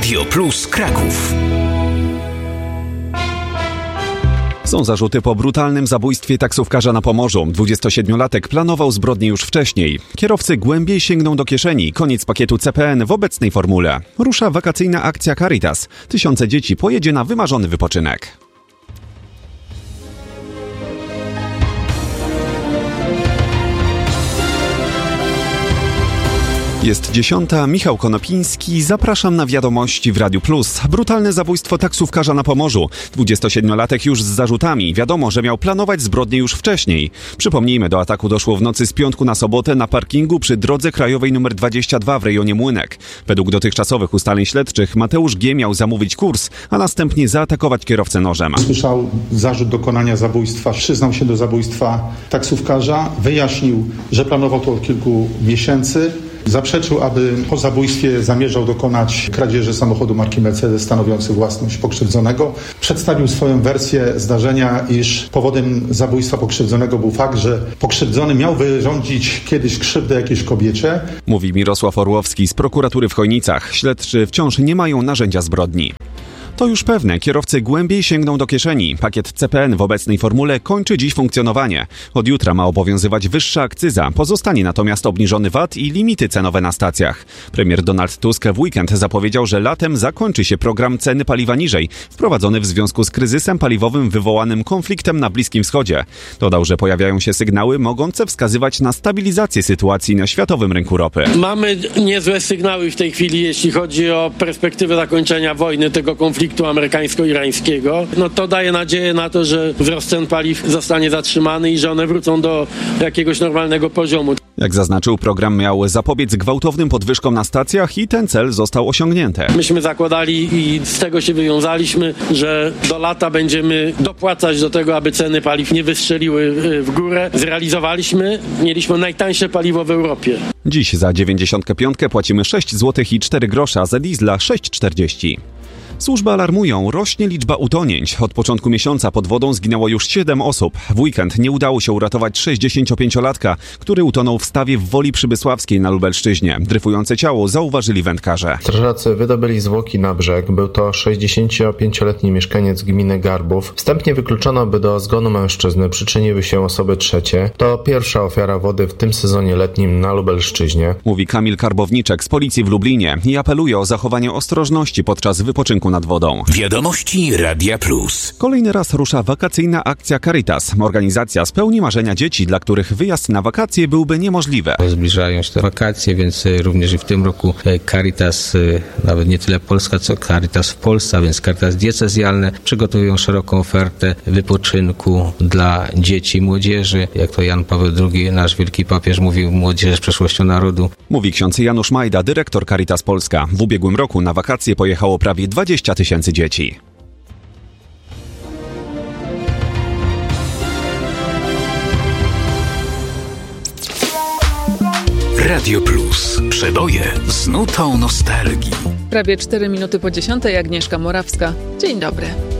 Radio Plus Kraków. Są zarzuty po brutalnym zabójstwie taksówkarza na Pomorzu. 27-latek planował zbrodnię już wcześniej. Kierowcy głębiej sięgną do kieszeni. Koniec pakietu CPN w obecnej formule. Rusza wakacyjna akcja Caritas. Tysiące dzieci pojedzie na wymarzony wypoczynek. Jest 10. Michał Konopiński. Zapraszam na wiadomości w Radiu Plus. Brutalne zabójstwo taksówkarza na Pomorzu. 27-latek już z zarzutami. Wiadomo, że miał planować zbrodnię już wcześniej. Przypomnijmy, do ataku doszło w nocy z piątku na sobotę na parkingu przy drodze krajowej nr 22 w rejonie Młynek. Według dotychczasowych ustaleń śledczych Mateusz G. miał zamówić kurs, a następnie zaatakować kierowcę nożem. Słyszał zarzut dokonania zabójstwa. Przyznał się do zabójstwa taksówkarza. Wyjaśnił, że planował to od kilku miesięcy. Zaprzeczył, aby po zabójstwie zamierzał dokonać kradzieży samochodu marki Mercedes stanowiący własność pokrzywdzonego. Przedstawił swoją wersję zdarzenia, iż powodem zabójstwa pokrzywdzonego był fakt, że pokrzywdzony miał wyrządzić kiedyś krzywdę jakiejś kobiecie. Mówi Mirosław Orłowski z prokuratury w Chojnicach. Śledczy wciąż nie mają narzędzia zbrodni. To już pewne, kierowcy głębiej sięgną do kieszeni. Pakiet CPN w obecnej formule kończy dziś funkcjonowanie. Od jutra ma obowiązywać wyższa akcyza, pozostanie natomiast obniżony VAT i limity cenowe na stacjach. Premier Donald Tusk w weekend zapowiedział, że latem zakończy się program ceny paliwa niżej, wprowadzony w związku z kryzysem paliwowym wywołanym konfliktem na Bliskim Wschodzie. Dodał, że pojawiają się sygnały mogące wskazywać na stabilizację sytuacji na światowym rynku ropy. Mamy niezłe sygnały w tej chwili, jeśli chodzi o perspektywę zakończenia wojny, tego konfliktu amerykańsko-irańskiego. No to daje nadzieję na to, że wzrost cen paliw zostanie zatrzymany i że one wrócą do jakiegoś normalnego poziomu. Jak zaznaczył, program miał zapobiec gwałtownym podwyżkom na stacjach i ten cel został osiągnięty. Myśmy zakładali i z tego się wywiązaliśmy, że do lata będziemy dopłacać do tego, aby ceny paliw nie wystrzeliły w górę. Zrealizowaliśmy, mieliśmy najtańsze paliwo w Europie. Dziś za 95 płacimy 6 zł i 4 grosze, a za diesla 6,40. Służby alarmują, rośnie liczba utonięć. Od początku miesiąca pod wodą zginęło już 7 osób. W weekend nie udało się uratować 65-latka, który utonął w stawie w Woli Przybysławskiej na Lubelszczyźnie. Dryfujące ciało zauważyli wędkarze. Strażacy wydobyli zwłoki na brzeg. Był to 65-letni mieszkaniec gminy Garbów. Wstępnie wykluczono, by do zgonu mężczyzny przyczyniły się osoby trzecie. To pierwsza ofiara wody w tym sezonie letnim na Lubelszczyźnie. Mówi Kamil Karbowniczek z policji w Lublinie i apeluje o zachowanie ostrożności podczas wypoczynku nad wodą. Wiadomości Radia Plus. Kolejny raz rusza wakacyjna akcja Caritas. Organizacja spełni marzenia dzieci, dla których wyjazd na wakacje byłby niemożliwy. Zbliżają się te wakacje, więc również i w tym roku Caritas, nawet nie tyle Polska, co Caritas w Polsce, a więc Caritas diecezjalne, przygotowują szeroką ofertę wypoczynku dla dzieci i młodzieży. Jak to Jan Paweł II, nasz wielki papież, mówił, młodzież jest przyszłością narodu. Mówi ksiądz Janusz Majda, dyrektor Caritas Polska. W ubiegłym roku na wakacje pojechało prawie 20 tysięcy dzieci. Radio Plus. Przeboje z nutą nostalgii. Prawie 4 minuty po 10:00, Agnieszka Morawska. Dzień dobry.